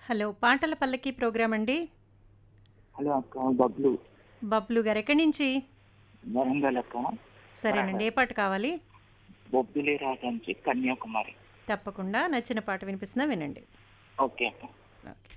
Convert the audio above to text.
Hello! పాటల పల్లకి programme అండి. హలో అక్క బబ్లు. బబ్లు గారు ఎక్కడి నుంచి? వరంగల్ అక్క. సరేనండి. వరంగల్. ఏ పాట కావాలి? బొబ్బిలి రాజు నుంచి కన్యాకుమారి. తప్పకుండా నచ్చిన పాట వినిపిస్తున్నా వినండి. ఓకే అక్క. ఓకే.